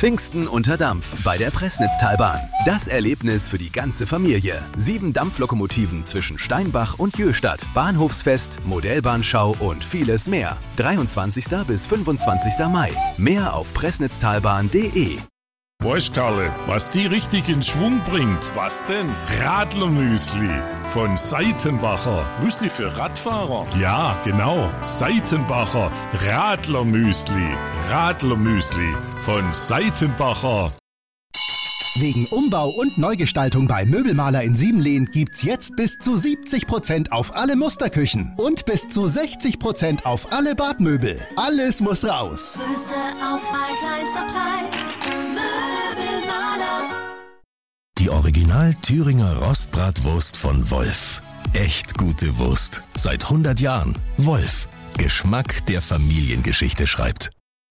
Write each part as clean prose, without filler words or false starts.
Pfingsten unter Dampf bei der Pressnitztalbahn. Das Erlebnis für die ganze Familie. 7 Dampflokomotiven zwischen Steinbach und Jöhstadt. Bahnhofsfest, Modellbahnschau und vieles mehr. 23. bis 25. Mai. Mehr auf pressnitztalbahn.de. Weißt Karle, was die richtig in Schwung bringt? Was denn? Radlermüsli von Seitenbacher. Müsli für Radfahrer? Ja, genau. Seitenbacher Radlermüsli. Radlermüsli von Seitenbacher. Wegen Umbau und Neugestaltung bei Möbelmaler in Siebenlehn gibt's jetzt bis zu 70% auf alle Musterküchen und bis zu 60% auf alle Badmöbel. Alles muss raus. Größte Auswahl, kleinster Preis. Möbelmaler. Die Original Thüringer Rostbratwurst von Wolf. Echt gute Wurst. Seit 100 Jahren. Wolf. Geschmack, der Familiengeschichte schreibt.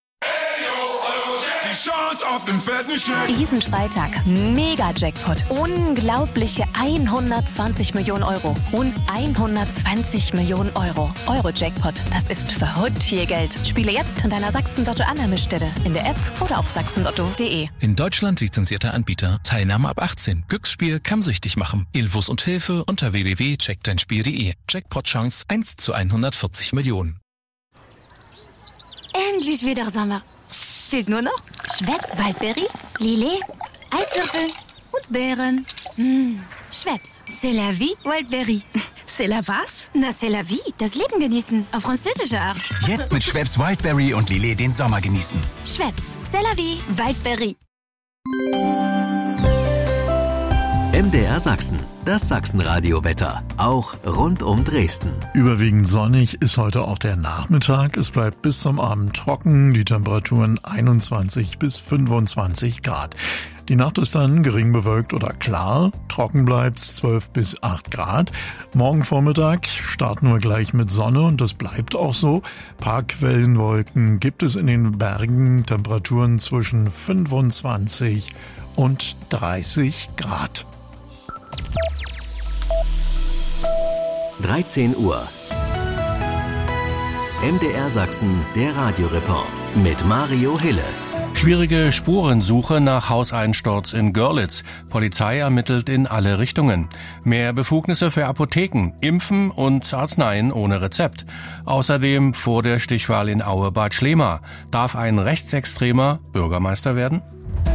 Diesen Freitag Mega-Jackpot. Unglaubliche 120 Millionen Euro und 120 Millionen Euro. Euro-Jackpot, das ist verrückt viel Geld. Spiele jetzt an deiner Sachsen-Lotto-Annahmestelle, in der App oder auf sachsenlotto.de. In Deutschland lizenzierter Anbieter. Teilnahme ab 18. Glücksspiel kann süchtig machen. Infos und Hilfe unter www.checkdeinspiel.de. Jackpot-Chance 1 zu 140 Millionen. Endlich wieder Sommer. Fehlt nur noch Schweppes Waldberry, Lillet, Eiswürfel und Beeren. Schweppes, c'est la vie, Waldberry. C'est la was? Na, c'est la vie, das Leben genießen, auf französische Art. Jetzt mit Schweppes Wildberry und Lillet den Sommer genießen. Schweppes, c'est la vie, Waldberry. MDR Sachsen, das Sachsenradio-Wetter, auch rund um Dresden. Überwiegend sonnig ist heute auch der Nachmittag. Es bleibt bis zum Abend trocken, die Temperaturen 21 bis 25 Grad. Die Nacht ist dann gering bewölkt oder klar, trocken bleibt's 12 bis 8 Grad. Morgen Vormittag starten wir gleich mit Sonne und das bleibt auch so. Paar Quellenwolken gibt es in den Bergen, Temperaturen zwischen 25 und 30 Grad. 13 Uhr. MDR Sachsen, der Radioreport mit Mario Hille. Schwierige Spurensuche nach Hauseinsturz in Görlitz. Polizei ermittelt in alle Richtungen. Mehr Befugnisse für Apotheken, Impfen und Arzneien ohne Rezept. Außerdem vor der Stichwahl in Aue-Bad Schlema. Darf ein Rechtsextremer Bürgermeister werden?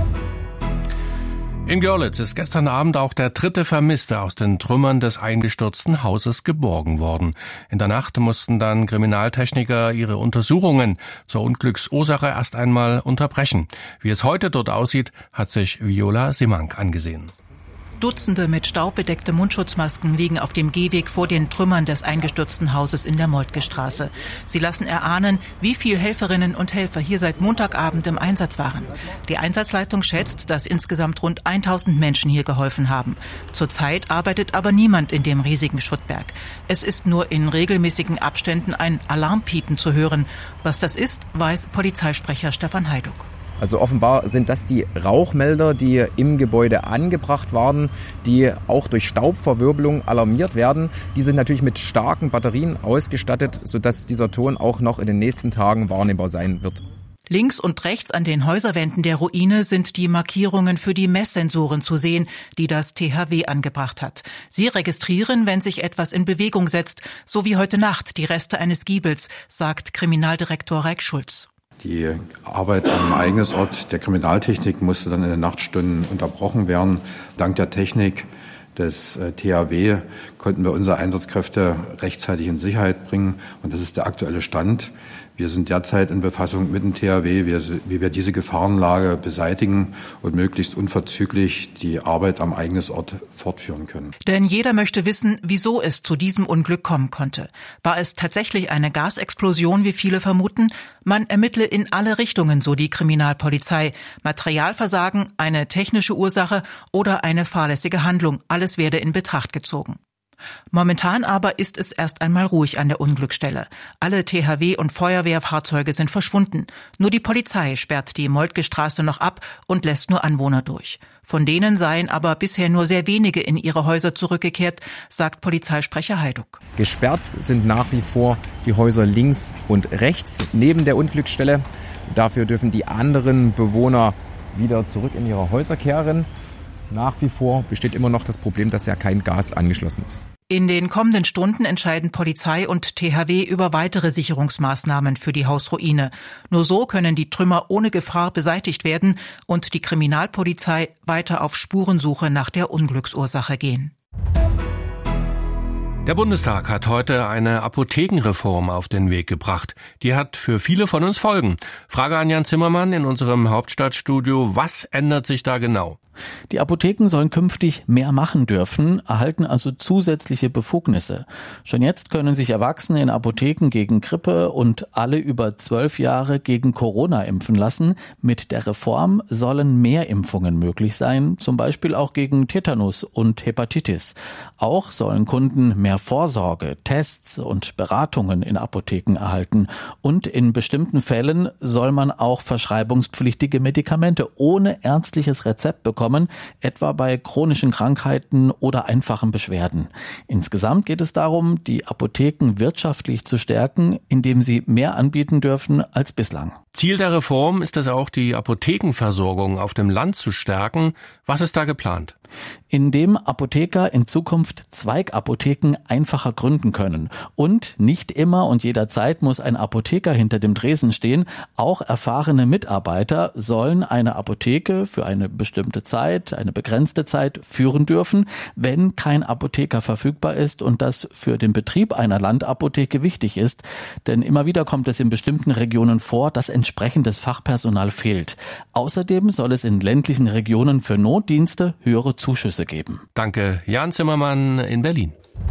In Görlitz ist gestern Abend auch der 3. Vermisste aus den Trümmern des eingestürzten Hauses geborgen worden. In der Nacht mussten dann Kriminaltechniker ihre Untersuchungen zur Unglücksursache erst einmal unterbrechen. Wie es heute dort aussieht, hat sich Viola Simank angesehen. Dutzende mit Staub bedeckte Mundschutzmasken liegen auf dem Gehweg vor den Trümmern des eingestürzten Hauses in der Moltke-Straße. Sie lassen erahnen, wie viel Helferinnen und Helfer hier seit Montagabend im Einsatz waren. Die Einsatzleitung schätzt, dass insgesamt rund 1000 Menschen hier geholfen haben. Zurzeit arbeitet aber niemand in dem riesigen Schuttberg. Es ist nur in regelmäßigen Abständen ein Alarmpiepen zu hören. Was das ist, weiß Polizeisprecher Stefan Heiduck. Also offenbar sind das die Rauchmelder, die im Gebäude angebracht waren, die auch durch Staubverwirbelung alarmiert werden. Die sind natürlich mit starken Batterien ausgestattet, sodass dieser Ton auch noch in den nächsten Tagen wahrnehmbar sein wird. Links und rechts an den Häuserwänden der Ruine sind die Markierungen für die Messsensoren zu sehen, die das THW angebracht hat. Sie registrieren, wenn sich etwas in Bewegung setzt, so wie heute Nacht die Reste eines Giebels, sagt Kriminaldirektor Reik Schulz. Die Arbeit am Ereignisort der Kriminaltechnik musste dann in den Nachtstunden unterbrochen werden. Dank der Technik des THW konnten wir unsere Einsatzkräfte rechtzeitig in Sicherheit bringen. Und das ist der aktuelle Stand. Wir sind derzeit in Befassung mit dem THW, wie wir diese Gefahrenlage beseitigen und möglichst unverzüglich die Arbeit am Ereignisort fortführen können. Denn jeder möchte wissen, wieso es zu diesem Unglück kommen konnte. War es tatsächlich eine Gasexplosion, wie viele vermuten? Man ermittle in alle Richtungen, so die Kriminalpolizei. Materialversagen, eine technische Ursache oder eine fahrlässige Handlung. Alles werde in Betracht gezogen. Momentan aber ist es erst einmal ruhig an der Unglücksstelle. Alle THW- und Feuerwehrfahrzeuge sind verschwunden. Nur die Polizei sperrt die Moltke-Straße noch ab und lässt nur Anwohner durch. Von denen seien aber bisher nur sehr wenige in ihre Häuser zurückgekehrt, sagt Polizeisprecher Heiduck. Gesperrt sind nach wie vor die Häuser links und rechts neben der Unglücksstelle. Dafür dürfen die anderen Bewohner wieder zurück in ihre Häuser kehren. Nach wie vor besteht immer noch das Problem, dass ja kein Gas angeschlossen ist. In den kommenden Stunden entscheiden Polizei und THW über weitere Sicherungsmaßnahmen für die Hausruine. Nur so können die Trümmer ohne Gefahr beseitigt werden und die Kriminalpolizei weiter auf Spurensuche nach der Unglücksursache gehen. Der Bundestag hat heute eine Apothekenreform auf den Weg gebracht. Die hat für viele von uns Folgen. Frage an Jan Zimmermann in unserem Hauptstadtstudio. Was ändert sich da genau? Die Apotheken sollen künftig mehr machen dürfen, erhalten also zusätzliche Befugnisse. Schon jetzt können sich Erwachsene in Apotheken gegen Grippe und alle über 12 Jahre gegen Corona impfen lassen. Mit der Reform sollen mehr Impfungen möglich sein, zum Beispiel auch gegen Tetanus und Hepatitis. Auch sollen Kunden mehr Vorsorge, Tests und Beratungen in Apotheken erhalten. Und in bestimmten Fällen soll man auch verschreibungspflichtige Medikamente ohne ärztliches Rezept bekommen, etwa bei chronischen Krankheiten oder einfachen Beschwerden. Insgesamt geht es darum, die Apotheken wirtschaftlich zu stärken, indem sie mehr anbieten dürfen als bislang. Ziel der Reform ist es auch, die Apothekenversorgung auf dem Land zu stärken. Was ist da geplant? Indem Apotheker in Zukunft Zweigapotheken einfacher gründen können. Und nicht immer und jederzeit muss ein Apotheker hinter dem Tresen stehen. Auch erfahrene Mitarbeiter sollen eine Apotheke für eine bestimmte Zeit, eine begrenzte Zeit führen dürfen, wenn kein Apotheker verfügbar ist und das für den Betrieb einer Landapotheke wichtig ist. Denn immer wieder kommt es in bestimmten Regionen vor, dass entsprechendes Fachpersonal fehlt. Außerdem soll es in ländlichen Regionen für Notdienste höhere Zuschüsse geben. Danke, Jan Zimmermann in Berlin.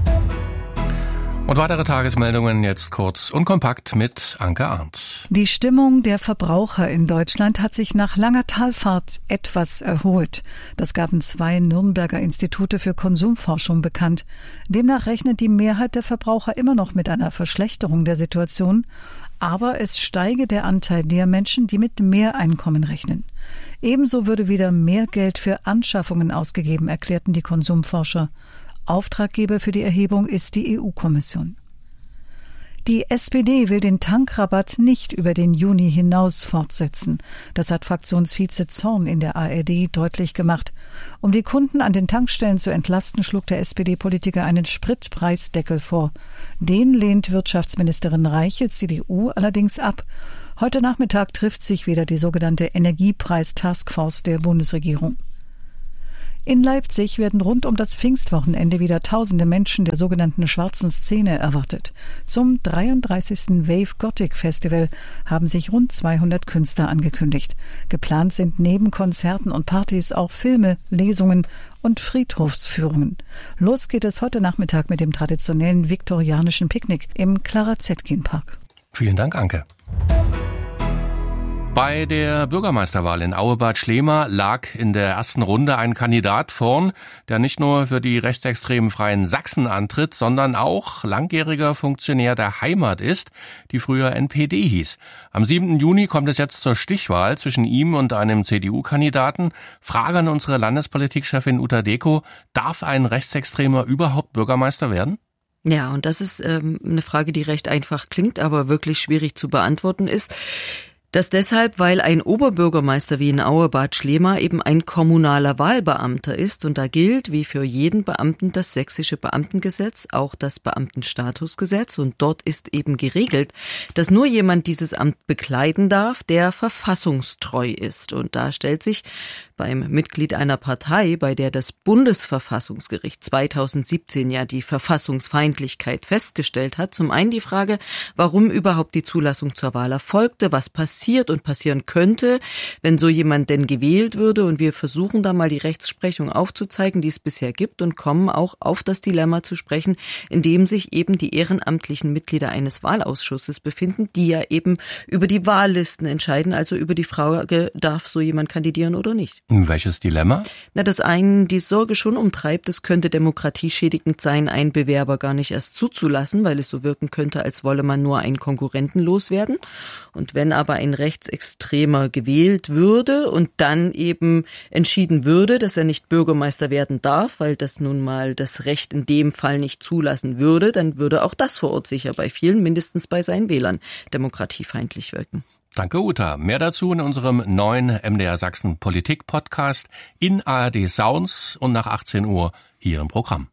Und weitere Tagesmeldungen jetzt kurz und kompakt mit Anke Arndt. Die Stimmung der Verbraucher in Deutschland hat sich nach langer Talfahrt etwas erholt. Das gaben 2 Nürnberger Institute für Konsumforschung bekannt. Demnach rechnet die Mehrheit der Verbraucher immer noch mit einer Verschlechterung der Situation. Aber es steige der Anteil der Menschen, die mit mehr Einkommen rechnen. Ebenso würde wieder mehr Geld für Anschaffungen ausgegeben, erklärten die Konsumforscher. Auftraggeber für die Erhebung ist die EU-Kommission. Die SPD will den Tankrabatt nicht über den Juni hinaus fortsetzen. Das hat Fraktionsvize Zorn in der ARD deutlich gemacht. Um die Kunden an den Tankstellen zu entlasten, schlug der SPD-Politiker einen Spritpreisdeckel vor. Den lehnt Wirtschaftsministerin Reiche, CDU, allerdings ab. Heute Nachmittag trifft sich wieder die sogenannte Energiepreis-Taskforce der Bundesregierung. In Leipzig werden rund um das Pfingstwochenende wieder tausende Menschen der sogenannten schwarzen Szene erwartet. Zum 33. Wave Gothic Festival haben sich rund 200 Künstler angekündigt. Geplant sind neben Konzerten und Partys auch Filme, Lesungen und Friedhofsführungen. Los geht es heute Nachmittag mit dem traditionellen viktorianischen Picknick im Clara-Zetkin-Park. Vielen Dank, Anke. Bei der Bürgermeisterwahl in Aue-Bad Schlema lag in der ersten Runde ein Kandidat vorn, der nicht nur für die rechtsextremen Freien Sachsen antritt, sondern auch langjähriger Funktionär der Heimat ist, die früher NPD hieß. Am 7. Juni kommt es jetzt zur Stichwahl zwischen ihm und einem CDU-Kandidaten. Frage an unsere Landespolitikchefin Uta Deko: Darf ein Rechtsextremer überhaupt Bürgermeister werden? Ja, und das ist eine Frage, die recht einfach klingt, aber wirklich schwierig zu beantworten ist. Das deshalb, weil ein Oberbürgermeister wie in Aue-Bad Schlema eben ein kommunaler Wahlbeamter ist und da gilt wie für jeden Beamten das sächsische Beamtengesetz, auch das Beamtenstatusgesetz, und dort ist eben geregelt, dass nur jemand dieses Amt bekleiden darf, der verfassungstreu ist. Und da stellt sich beim Mitglied einer Partei, bei der das Bundesverfassungsgericht 2017 ja die Verfassungsfeindlichkeit festgestellt hat, zum einen die Frage, warum überhaupt die Zulassung zur Wahl erfolgte, was passiert und passieren könnte, wenn so jemand denn gewählt würde. Und wir versuchen da mal die Rechtsprechung aufzuzeigen, die es bisher gibt, und kommen auch auf das Dilemma zu sprechen, in dem sich eben die ehrenamtlichen Mitglieder eines Wahlausschusses befinden, die ja eben über die Wahllisten entscheiden, also über die Frage, darf so jemand kandidieren oder nicht. Welches Dilemma? Na, das einen die Sorge schon umtreibt, es könnte demokratieschädigend sein, einen Bewerber gar nicht erst zuzulassen, weil es so wirken könnte, als wolle man nur einen Konkurrenten loswerden. Und wenn aber ein Rechtsextremer gewählt würde und dann eben entschieden würde, dass er nicht Bürgermeister werden darf, weil das nun mal das Recht in dem Fall nicht zulassen würde, dann würde auch das vor Ort sicher bei vielen, mindestens bei seinen Wählern, demokratiefeindlich wirken. Danke, Uta. Mehr dazu in unserem neuen MDR Sachsen Politik Podcast in ARD Sounds und nach 18 Uhr hier im Programm.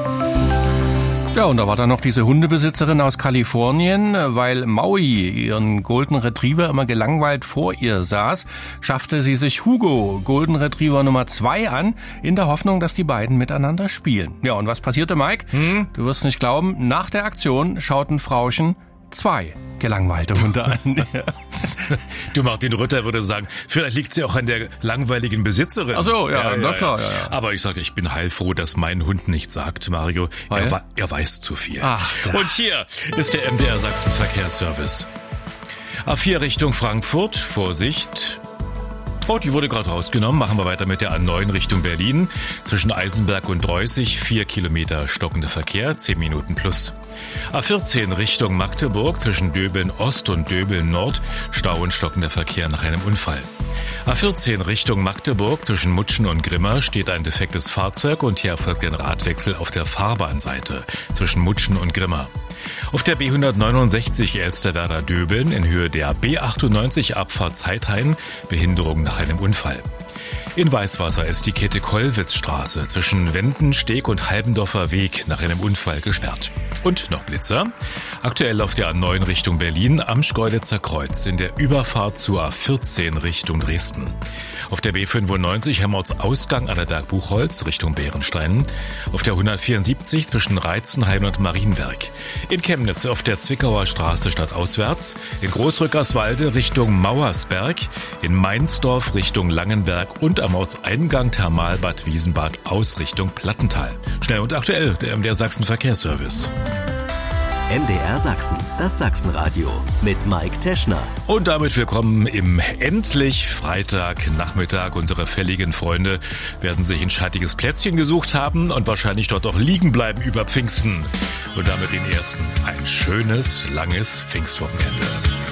Ja, und da war dann noch diese Hundebesitzerin aus Kalifornien. Weil Maui, ihren Golden Retriever, immer gelangweilt vor ihr saß, schaffte sie sich Hugo, Golden Retriever Nummer 2 an, in der Hoffnung, dass die beiden miteinander spielen. Ja, und was passierte, Mike? Du wirst nicht glauben, nach der Aktion schauten Frauchen 2 gelangweilte Hunde an. Du, Martin Rütter würde sagen, vielleicht liegt sie auch an der langweiligen Besitzerin. Ach so, ja, na klar. Ja. Aber ich sagte, ich bin heilfroh, dass mein Hund nichts sagt, Mario. Er weiß zu viel. Ach, und hier ist der MDR Sachsen Verkehrsservice. A4 Richtung Frankfurt, Vorsicht. Oh, die wurde gerade rausgenommen. Machen wir weiter mit der A9 Richtung Berlin. Zwischen Eisenberg und Dreußig 4 Kilometer stockender Verkehr, 10 Minuten plus. A14 Richtung Magdeburg zwischen Döbeln Ost und Döbeln Nord, Stau und stockender Verkehr nach einem Unfall. A14 Richtung Magdeburg zwischen Mutschen und Grimma steht ein defektes Fahrzeug und hier erfolgt ein Radwechsel auf der Fahrbahnseite zwischen Mutschen und Grimma. Auf der B169 Elsterwerda-Döbeln in Höhe der B98 Abfahrt Zeithain Behinderung nach einem Unfall. In Weißwasser ist die Käthe-Kollwitz-Straße zwischen Wendensteg und Halbendorfer Weg nach einem Unfall gesperrt. Und noch Blitzer. Aktuell auf der A9 Richtung Berlin am Schkeuditzer Kreuz in der Überfahrt zur A14 Richtung Dresden. Auf der B95 Helmholtz-Ausgang Annaberg-Buchholz Richtung Bärenstein. Auf der 174 zwischen Reizenheim und Marienberg. In Chemnitz auf der Zwickauer Straße stadtauswärts. In Großrückerswalde Richtung Mauersberg. In Mainzdorf Richtung Langenberg und am Ortseingang Thermalbad Wiesenbad aus Richtung Plattental. Schnell und aktuell, der MDR Sachsen Verkehrsservice. MDR Sachsen, das Sachsenradio mit Mike Teschner. Und damit willkommen im endlich Freitagnachmittag. Unsere fälligen Freunde werden sich ein schattiges Plätzchen gesucht haben und wahrscheinlich dort auch liegen bleiben über Pfingsten. Und damit den ersten ein schönes, langes Pfingstwochenende.